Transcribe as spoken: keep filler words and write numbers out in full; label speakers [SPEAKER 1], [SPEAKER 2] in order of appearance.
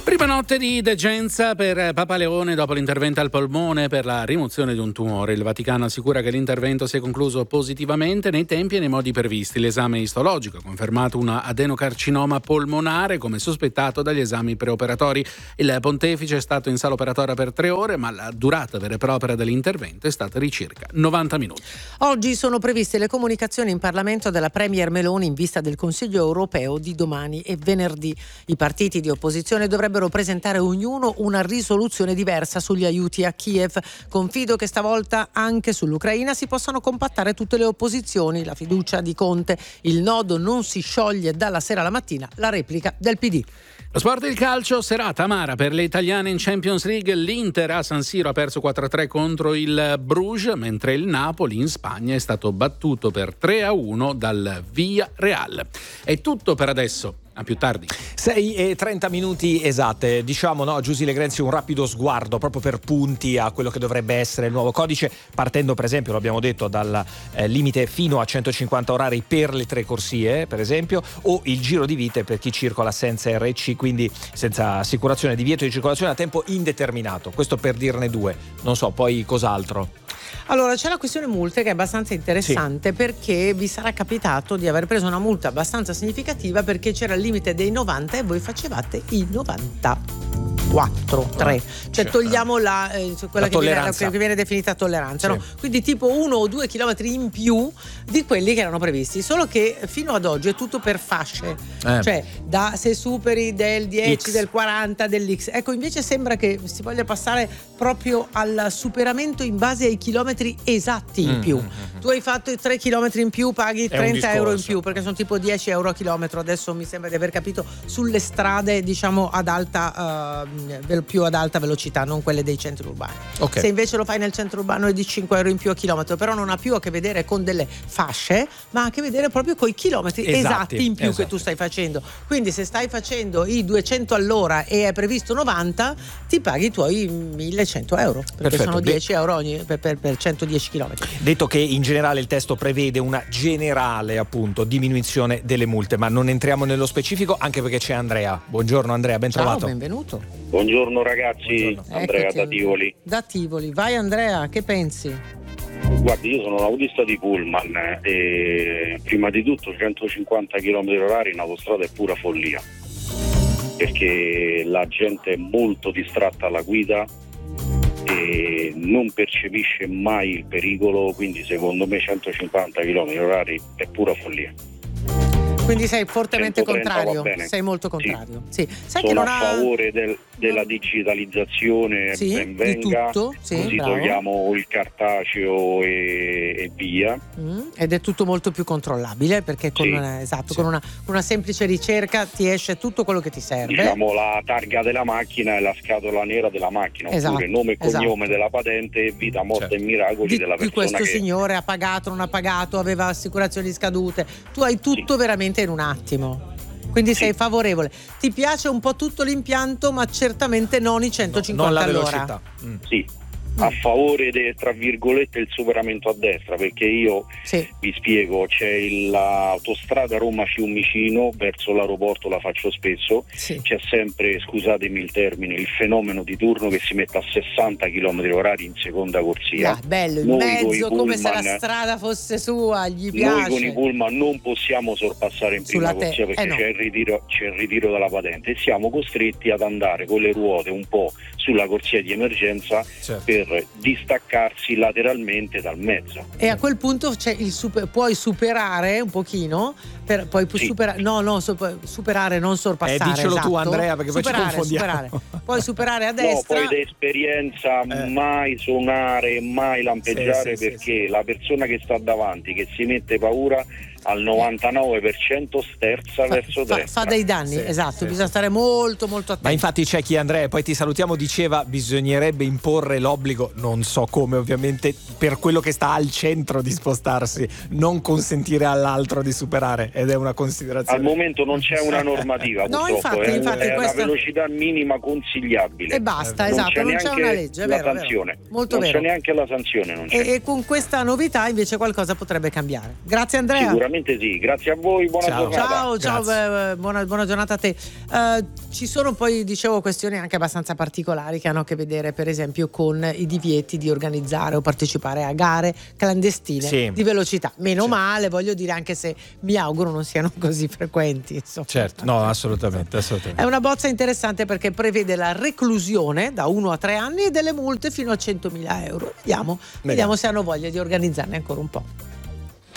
[SPEAKER 1] Prima notte di degenza per Papa Leone dopo l'intervento al polmone per la rimozione di un tumore. Il Vaticano assicura che l'intervento si è concluso positivamente nei tempi e nei modi previsti. L'esame istologico ha confermato un adenocarcinoma polmonare come sospettato dagli esami preoperatori. Il pontefice è stato in sala operatoria per tre ore, ma la durata vera e propria dell'intervento è stata di circa novanta minuti.
[SPEAKER 2] Oggi sono previste le comunicazioni in Parlamento della Premier Meloni in vista del Consiglio europeo di domani e venerdì. I partiti di opposizione dovrebbero presentare ognuno una risoluzione diversa sugli aiuti a Kiev. Confido che stavolta anche sull'Ucraina si possano compattare tutte le opposizioni. La fiducia di Conte. Il nodo non si scioglie dalla sera alla mattina. La replica del P D.
[SPEAKER 1] Lo sport e il calcio, serata amara per le italiane in Champions League. L'Inter a San Siro ha perso quattro a tre contro il Bruges, mentre il Napoli in Spagna è stato battuto per tre a uno dal Villarreal. È tutto per adesso. A più tardi.
[SPEAKER 3] sei e trenta minuti esatte. Diciamo, no, Giusy Legrenzi, un rapido sguardo proprio per punti a quello che dovrebbe essere il nuovo codice, partendo per esempio, lo abbiamo detto, dal eh, limite fino a centocinquanta orari per le tre corsie, per esempio, o il giro di vite per chi circola senza R C, quindi senza assicurazione, divieto di circolazione a tempo indeterminato. Questo per dirne due. Non so, poi cos'altro?
[SPEAKER 2] Allora, c'è la questione multe che è abbastanza interessante, sì, perché vi sarà capitato di aver preso una multa abbastanza significativa perché c'era il limite dei novanta e voi facevate i novantaquattro, tre, cioè togliamo la, eh, quella
[SPEAKER 3] la
[SPEAKER 2] che, viene, che viene definita tolleranza, sì, no? Quindi tipo uno o due chilometri in più di quelli che erano previsti, solo che fino ad oggi è tutto per fasce, eh. cioè da se superi del dieci, X, del quaranta, dell'X. Ecco, invece sembra che si voglia passare proprio al superamento in base ai chilometri esatti in più. Mm-hmm. Tu hai fatto i tre chilometri in più, paghi trenta euro in più, perché sono tipo dieci euro a chilometro. Adesso mi sembra di aver capito, sulle strade diciamo ad alta uh, più ad alta velocità, non quelle dei centri urbani. Okay. Se invece lo fai nel centro urbano è di cinque euro in più a chilometro, però non ha più a che vedere con delle fasce, ma ha a che vedere proprio con i chilometri esatti, esatti in più, esatti, che tu stai facendo. Quindi se stai facendo i duecento all'ora e è previsto novanta, ti paghi i tuoi millecento euro, perché perfetto, sono dieci euro ogni per, per, per centodieci chilometri.
[SPEAKER 3] Detto che in generale il testo prevede una generale appunto diminuzione delle multe, ma non entriamo nello specifico, anche perché c'è Andrea. Buongiorno Andrea, ben
[SPEAKER 2] Ciao,
[SPEAKER 3] trovato.
[SPEAKER 2] Benvenuto.
[SPEAKER 4] Buongiorno ragazzi. Buongiorno. Andrea Eccoti. da Tivoli.
[SPEAKER 2] Da Tivoli, vai Andrea, che pensi?
[SPEAKER 4] Guardi, io sono un autista di pullman e prima di tutto centocinquanta chilometri orari in autostrada è pura follia, perché la gente è molto distratta alla guida e non percepisce mai il pericolo, quindi secondo me centocinquanta chilometri orari è pura follia.
[SPEAKER 2] Quindi sei fortemente contrario, sei molto contrario. Sì. Sì. Sai
[SPEAKER 4] Sono
[SPEAKER 2] che non
[SPEAKER 4] a
[SPEAKER 2] ha...
[SPEAKER 4] favore del, della digitalizzazione,
[SPEAKER 2] sì,
[SPEAKER 4] ben venga,
[SPEAKER 2] tutto, sì,
[SPEAKER 4] così
[SPEAKER 2] bravo.
[SPEAKER 4] togliamo il cartaceo e, e via.
[SPEAKER 2] Mm, ed è tutto molto più controllabile, perché con,
[SPEAKER 4] sì,
[SPEAKER 2] una, esatto,
[SPEAKER 4] sì.
[SPEAKER 2] con una, una semplice ricerca ti esce tutto quello che ti serve.
[SPEAKER 4] Diciamo la targa della macchina e la scatola nera della macchina,
[SPEAKER 2] esatto,
[SPEAKER 4] oppure nome e cognome
[SPEAKER 2] esatto.
[SPEAKER 4] della patente e vita, morte certo. e miracoli
[SPEAKER 2] di,
[SPEAKER 4] della persona.
[SPEAKER 2] Di questo
[SPEAKER 4] che...
[SPEAKER 2] signore ha pagato, non ha pagato, aveva assicurazioni scadute. Tu hai tutto sì. veramente in un attimo. Quindi sì. sei favorevole. Ti piace un po' tutto l'impianto, ma certamente non i centocinquanta
[SPEAKER 3] no, non la
[SPEAKER 2] all'ora.
[SPEAKER 3] velocità. Mm.
[SPEAKER 4] Sì. A favore del, tra virgolette, il superamento a destra, perché io sì. vi spiego, c'è l'autostrada Roma-Fiumicino verso l'aeroporto, la faccio spesso, sì. c'è sempre, scusatemi il termine, il fenomeno di turno che si mette a sessanta chilometri orari in seconda corsia.
[SPEAKER 2] Ah, bello, in noi mezzo, pullman, come se la strada fosse sua, gli piace.
[SPEAKER 4] Noi con i pullman non possiamo sorpassare in prima te- corsia perché eh no. c'è, il ritiro, c'è il ritiro della patente e siamo costretti ad andare con le ruote un po' sulla corsia di emergenza certo. per distaccarsi lateralmente dal mezzo.
[SPEAKER 2] E a quel punto c'è il super, puoi superare un pochino per, poi sì. superare no no superare non sorpassare,
[SPEAKER 3] eh, dicelo
[SPEAKER 2] esatto.
[SPEAKER 3] tu Andrea, perché
[SPEAKER 2] superare,
[SPEAKER 3] poi ci confondiamo.
[SPEAKER 2] Superare. Puoi superare a destra.
[SPEAKER 4] No, poi d'esperienza eh. mai suonare, mai lampeggiare, sì, sì, perché sì, sì. la persona che sta davanti, che si mette paura, al novantanove per cento sterza fa, verso
[SPEAKER 2] fa,
[SPEAKER 4] destra.
[SPEAKER 2] Fa dei danni, sì, esatto, sì, bisogna sì. stare molto molto attenti.
[SPEAKER 3] Ma infatti c'è chi, Andrea, poi ti salutiamo, diceva bisognerebbe imporre l'obbligo, non so come ovviamente, per quello che sta al centro di spostarsi, non consentire all'altro di superare, ed è una considerazione.
[SPEAKER 4] Al momento non c'è una normativa,
[SPEAKER 2] no,
[SPEAKER 4] purtroppo,
[SPEAKER 2] infatti,
[SPEAKER 4] è,
[SPEAKER 2] infatti
[SPEAKER 4] è
[SPEAKER 2] questa...
[SPEAKER 4] una velocità minima consigliabile.
[SPEAKER 2] E basta,
[SPEAKER 4] non
[SPEAKER 2] esatto,
[SPEAKER 4] c'è
[SPEAKER 2] non c'è una legge, è
[SPEAKER 4] la
[SPEAKER 2] vero,
[SPEAKER 4] sanzione.
[SPEAKER 2] Vero. Molto
[SPEAKER 4] non
[SPEAKER 2] vero.
[SPEAKER 4] c'è neanche la sanzione, non c'è.
[SPEAKER 2] E, e con questa novità invece qualcosa potrebbe cambiare. Grazie Andrea.
[SPEAKER 4] Sicuramente Assolutamente sì, grazie a voi, buona
[SPEAKER 3] ciao.
[SPEAKER 4] giornata.
[SPEAKER 2] Ciao, ciao, eh, buona, buona giornata a te. Uh, ci sono poi, dicevo, questioni anche abbastanza particolari che hanno a che vedere per esempio con i divieti di organizzare o partecipare a gare clandestine sì. di velocità. Meno sì. male, voglio dire, anche se mi auguro non siano così frequenti. Insomma.
[SPEAKER 3] Certo, no, assolutamente, assolutamente.
[SPEAKER 2] È una bozza interessante perché prevede la reclusione da uno a tre anni e delle multe fino a centomila euro. Vediamo, vediamo se hanno voglia di organizzarne ancora un po'.